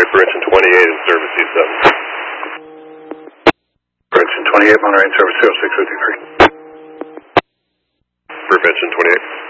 for engine 28 in service C7. For engine 28, Monterey in service 0653. For engine 28.